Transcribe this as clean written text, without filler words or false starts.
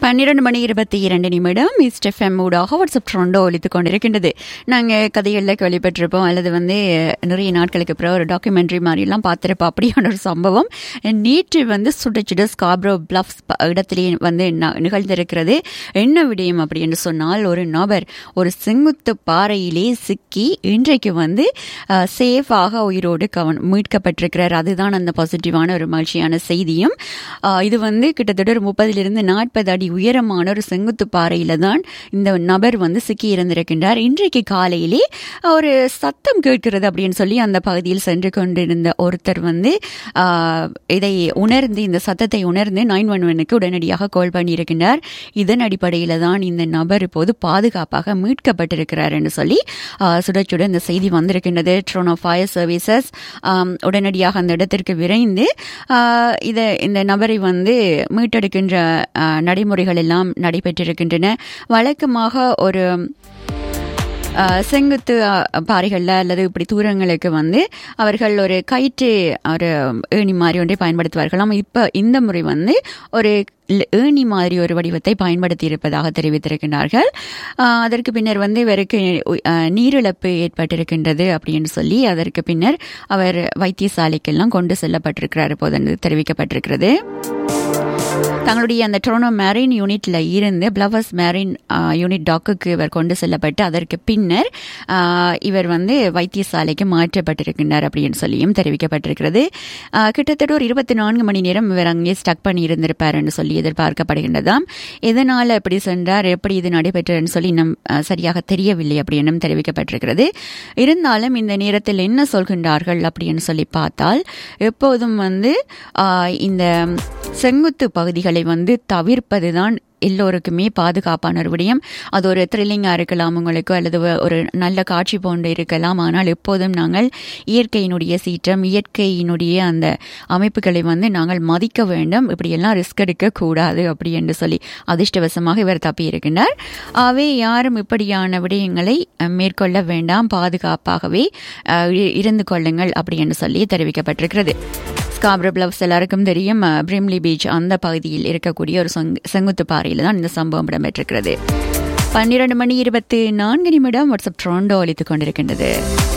12:22 east FM ஊடாக WhatsApp ட்ரெண்டோ ஒலித்து கொண்டிருக்கின்றது. நாங்கள் கதைகளில் கேள்விப்பட்டிருப்போம், அல்லது நிறைய நாட்களுக்கு அப்புறம் ஒரு டாக்குமெண்ட்ரி மாதிரிலாம் பார்த்துருப்போம். அப்படியான ஒரு சம்பவம் நேற்று சுடச்சுட ஸ்காப்ரோ பிளஃப்ஸ் இடத்திலே நிகழ்ந்திருக்கிறது. என்ன விடயம் அப்படின்னு சொன்னால், ஒரு நபர் ஒரு செங்குத்து பாறையிலே சிக்கி இன்றைக்கு சேஃபாக உயிரோடு மீட்கப்பட்டிருக்கிறார். அதுதான் அந்த பாசிட்டிவான ஒரு மகிழ்ச்சியான செய்தியும். இது கிட்டத்தட்ட ஒரு 30-40 அடி உயரமான ஒரு செங்குத்து பாறையில தான் இந்த நபர் சிக்கி இருந்திருக்கின்றார். இன்றைக்கு காலையிலே ஒரு சத்தம் கேட்கிறது அப்படின்னு சொல்லி அந்த பகுதியில் சென்று கொண்டிருந்த ஒருத்தர் இதை உணர்ந்து, இந்த சத்தத்தை உணர்ந்து 911க்கு உடனடியாக கால் பண்ணியிருக்கின்றார். இதன் அடிப்படையில தான் இந்த நபர் இப்போது பாதுகாப்பாக மீட்கப்பட்டிருக்கிறார் என்று சொல்லி சுட இந்த செய்தி வந்திருக்கின்றது. ட்ரோனோ ஃபயர் சர்வீசஸ் உடனடியாக அந்த இடத்திற்கு விரைந்து இந்த நபரை மீட்டெடுக்கின்ற நடைமுறைகள் எல்லாம் நடைபெற்றிருக்கின்றன. வழக்கமாக ஒரு செங்குத்து பாறைகளில் அல்லது இப்படி தூரங்களுக்கு அவர்கள் ஒரு கயிற்று, ஒரு ஏணி மாதிரி ஒன்றை பயன்படுத்துவார்களாம். இப்போ இந்த முறை ஒரு ஏணி மாதிரி ஒரு வடிவத்தை பயன்படுத்தி இருப்பதாக தெரிவித்திருக்கிறார்கள். அதற்கு பின்னர் இவருக்கு நீரிழப்பு ஏற்பட்டிருக்கின்றது அப்படின்னு சொல்லி அதற்கு பின்னர் அவர் வைத்தியசாலைக்கெல்லாம் கொண்டு செல்லப்பட்டிருக்கிறார் போது தெரிவிக்கப்பட்டிருக்கிறது. தங்களுடைய அந்த டொரண்டோ மேரின் யூனிட்ல இருந்து பிளவர்ஸ் மேரின் யூனிட் டாக்குக்கு இவர் கொண்டு செல்லப்பட்டு அதற்கு பின்னர் இவர் வைத்தியசாலைக்கு மாற்றப்பட்டிருக்கின்றார் அப்படின்னு சொல்லியும் தெரிவிக்கப்பட்டிருக்கிறது. கிட்டத்தட்ட ஒரு 24 மணி நேரம் இவர் அங்கே ஸ்டக் பண்ணி இருந்திருப்பார் என்று சொல்லி எதிர்பார்க்கப்படுகின்றதாம். எதனால் எப்படி சென்றார், எப்படி இது நடைபெற்றன்னு சொல்லி இன்னும் சரியாக தெரியவில்லை அப்படின்னு தெரிவிக்கப்பட்டிருக்கிறது. இருந்தாலும் இந்த நேரத்தில் என்ன சொல்கின்றார்கள் அப்படின்னு சொல்லி பார்த்தால், எப்போதும் இந்த செங்குத்து பகுதிகளை தவிர்ப்பதுதான் எல்லோருக்குமே பாதுகாப்பான ஒரு விடயம். அது ஒரு த்ரில்லிங்காக இருக்கலாம் உங்களுக்கு, அல்லது ஒரு நல்ல காட்சி போன்று இருக்கலாம். ஆனால் எப்போதும் நாங்கள் இயற்கையினுடைய சீற்றம், இயற்கையினுடைய அந்த அமைப்புகளை நாங்கள் மதிக்க வேண்டும். இப்படியெல்லாம் ரிஸ்க் எடுக்கக்கூடாது அப்படி என்று சொல்லி அதிர்ஷ்டவசமாக இவர் தப்பி இருக்கின்றார். ஆகவே யாரும் இப்படியான விடயங்களை மேற்கொள்ள வேண்டாம், பாதுகாப்பாகவே இருந்து கொள்ளுங்கள் அப்படி என்று சொல்லி தெரிவிக்கப்பட்டிருக்கிறது. ஸ்காப்ரோ பிளஃப்ஸ் எல்லாருக்கும் தெரியும், பிரிம்லி பீச் அந்த பகுதியில் இருக்கக்கூடிய ஒரு செங்குத்து பாறையில் தான் இந்த சம்பவம் இடம்பெற்றிருக்கிறது. 12:24 வாட்ஸ்அப் ட்ரோண்டோ ஒலித்துக் கொண்டிருக்கின்றது.